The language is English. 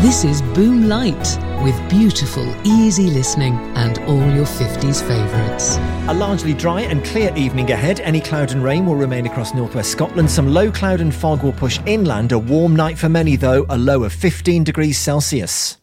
This is Boom Light, with beautiful, easy listening and all your 50s favourites. A largely dry and clear evening ahead. Any cloud and rain will remain across northwest Scotland. Some low cloud and fog will push inland. A warm night for many, though, a low of 15 degrees Celsius.